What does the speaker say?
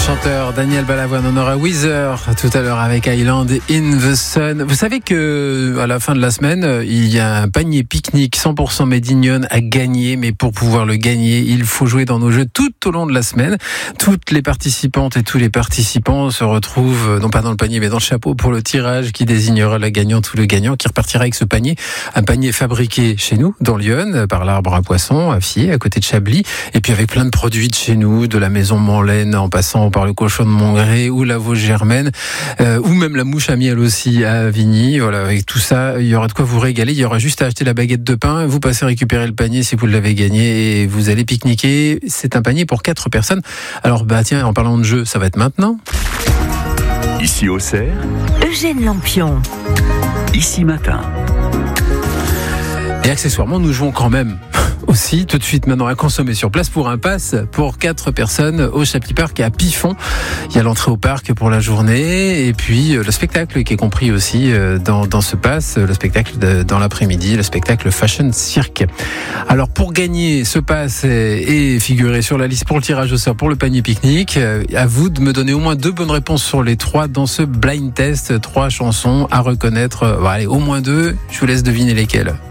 chanteur Daniel Balavoine. On aura Weezer tout à l'heure avec Island in the Sun. Vous savez que à la fin de la semaine, il y a un panier pique-nique 100% Made in Lyon à gagner. Mais pour pouvoir le gagner, il faut jouer dans nos jeux tout au long de la semaine. Toutes les participantes et tous les participants se retrouvent, non pas dans le panier, mais dans le chapeau pour le tirage qui désignera la gagnante ou le gagnant qui repartira avec ce panier. Un panier fabriqué chez nous, dans Lyon, par l'Arbre à Poissons, à Fier, à côté de Chablis. Et puis avec plein de produits de chez nous, de la maison Monlaine, en passant par le cochon de Montgré ou la Vosges Germaine, ou même la mouche à miel aussi à Vigny. Voilà, avec tout ça, il y aura de quoi vous régaler. Il y aura juste à acheter la baguette de pain. Vous passez récupérer le panier si vous l'avez gagné et vous allez pique-niquer. C'est un panier pour 4 personnes. Alors, tiens, en parlant de jeu, ça va être maintenant. Ici Auxerre, Eugène Lampion. Ici Matin. Et accessoirement, nous jouons quand même aussi tout de suite maintenant à consommer sur place pour un pass pour 4 personnes au Chappy Park à Piffon. Il y a l'entrée au parc pour la journée et puis le spectacle qui est compris aussi dans ce pass, le spectacle dans l'après-midi, le spectacle Fashion Cirque. Alors pour gagner ce pass et figurer sur la liste pour le tirage au sort pour le panier pique-nique, à vous de me donner au moins 2 bonnes réponses sur les 3 dans ce blind test. 3 chansons à reconnaître, allez, au moins 2, je vous laisse deviner lesquelles.